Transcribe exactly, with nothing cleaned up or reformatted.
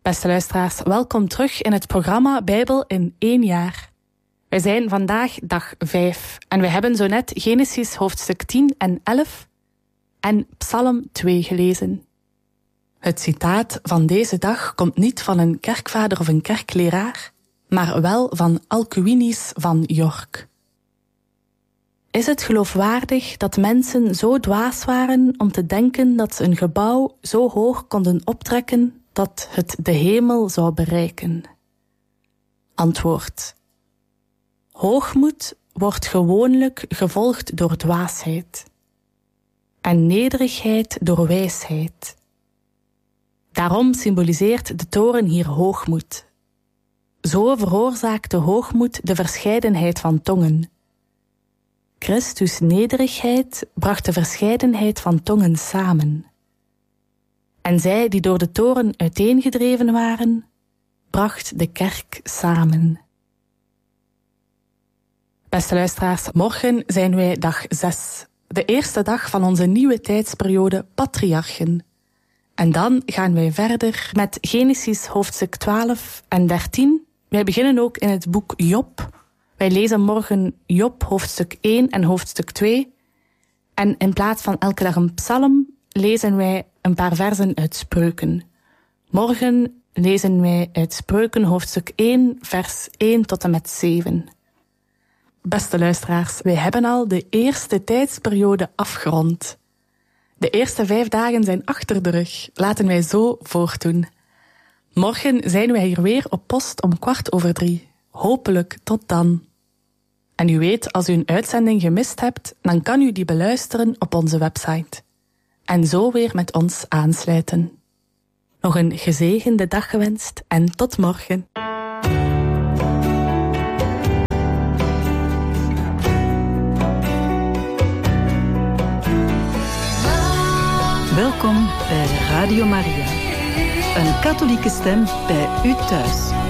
Beste luisteraars, welkom terug in het programma Bijbel in één jaar. Wij zijn vandaag dag vijf en we hebben zo net Genesis hoofdstuk tien en elf en Psalm twee gelezen. Het citaat van deze dag komt niet van een kerkvader of een kerkleraar, maar wel van Alcuinius van York. Is het geloofwaardig dat mensen zo dwaas waren om te denken dat ze een gebouw zo hoog konden optrekken dat het de hemel zou bereiken? Antwoord. Hoogmoed wordt gewoonlijk gevolgd door dwaasheid en nederigheid door wijsheid. Daarom symboliseert de toren hier hoogmoed. Zo veroorzaakt de hoogmoed de verscheidenheid van tongen. Christus' nederigheid bracht de verscheidenheid van tongen samen. En zij die door de toren uiteengedreven waren, bracht de kerk samen. Beste luisteraars, morgen zijn wij dag zes, de eerste dag van onze nieuwe tijdsperiode Patriarchen. En dan gaan wij verder met Genesis hoofdstuk twaalf en dertien. Wij beginnen ook in het boek Job. Wij lezen morgen Job hoofdstuk één en hoofdstuk twee. En in plaats van elke dag een psalm, lezen wij een paar versen uit Spreuken. Morgen lezen wij uit Spreuken hoofdstuk één, vers één tot en met zeven. Beste luisteraars, wij hebben al de eerste tijdsperiode afgerond. De eerste vijf dagen zijn achter de rug. Laten wij zo voortdoen. Morgen zijn wij hier weer op post om kwart over drie. Hopelijk tot dan. En u weet, als u een uitzending gemist hebt, dan kan u die beluisteren op onze website. En zo weer met ons aansluiten. Nog een gezegende dag gewenst en tot morgen. Welkom bij Radio Maria. Een katholieke stem bij u thuis.